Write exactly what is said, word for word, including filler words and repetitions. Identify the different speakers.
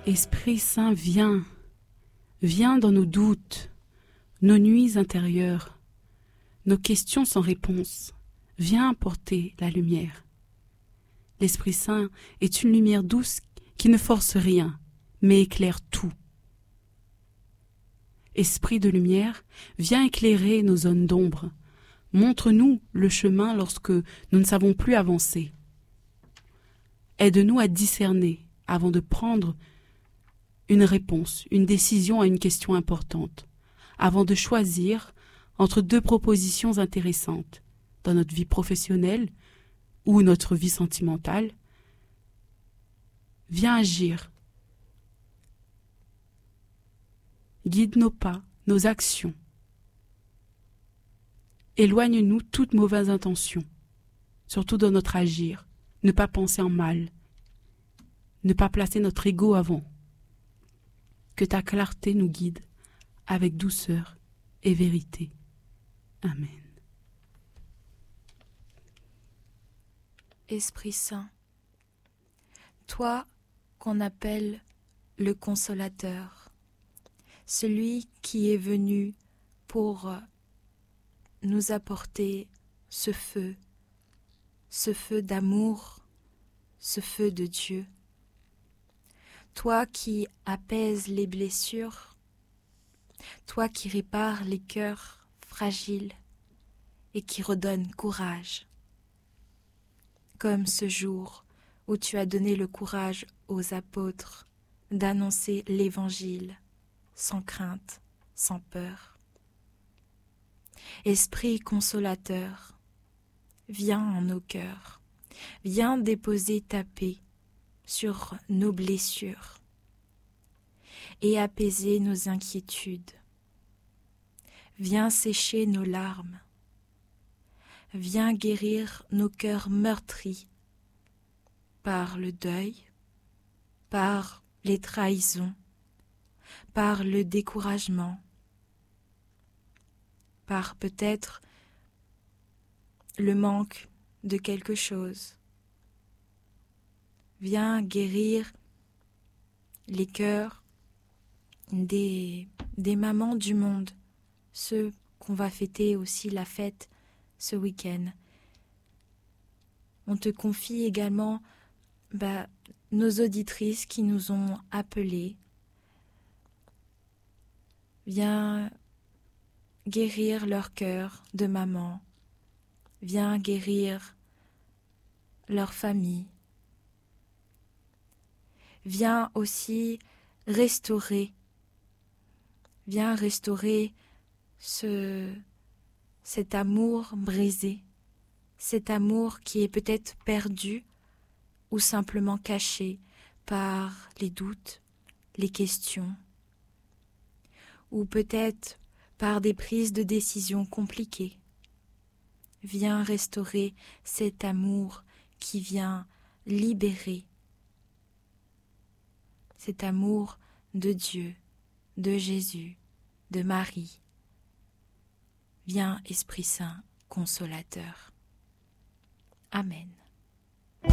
Speaker 1: Esprit Saint, viens, viens dans nos doutes, nos nuits intérieures, nos questions sans réponse, viens apporter la lumière. L'Esprit Saint est une lumière douce qui ne force rien, mais éclaire tout. Esprit de lumière, viens éclairer nos zones d'ombre, montre-nous le chemin lorsque nous ne savons plus avancer. Aide-nous à discerner avant de prendre une réponse, une décision à une question importante, avant de choisir entre deux propositions intéressantes dans notre vie professionnelle ou notre vie sentimentale. Viens agir. Guide nos pas, nos actions. Éloigne-nous toute mauvaise intention, surtout dans notre agir, ne pas penser en mal, ne pas placer notre ego avant. Que ta clarté nous guide avec douceur et vérité. Amen.
Speaker 2: Esprit Saint, toi qu'on appelle le Consolateur, celui qui est venu pour nous apporter ce feu, ce feu d'amour, ce feu de Dieu. Toi qui apaises les blessures, toi qui répares les cœurs fragiles et qui redonnes courage. Comme ce jour où tu as donné le courage aux apôtres d'annoncer l'Évangile sans crainte, sans peur. Esprit consolateur, viens en nos cœurs, viens déposer ta paix sur nos blessures et apaiser nos inquiétudes. Viens sécher nos larmes, viens guérir nos cœurs meurtris par le deuil, par les trahisons, par le découragement, par peut-être le manque de quelque chose. Viens guérir les cœurs des, des mamans du monde, ceux qu'on va fêter aussi la fête ce week-end. On te confie également bah, nos auditrices qui nous ont appelés. Viens guérir leur cœur de maman. Viens guérir leur famille. Viens aussi restaurer. Viens restaurer ce, cet amour brisé, cet amour qui est peut-être perdu ou simplement caché par les doutes, les questions, ou peut-être par des prises de décision compliquées. Viens restaurer cet amour qui vient libérer, cet amour de Dieu, de Jésus, de Marie. Viens, Esprit Saint, consolateur. Amen.